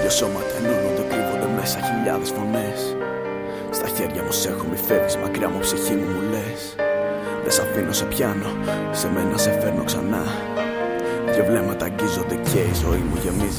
Δυο σώματα ενώνονται, κρύβονται μέσα χιλιάδες φωνές. Στα χέρια μου σε έχω, μη φεύγεις μακριά μου, ψυχή μου μου λες. Δεν σ' αφήνω, σε πιάνω, σε μένα σε φέρνω ξανά. Δυο βλέμματα αγγίζονται και η ζωή μου γεμίζει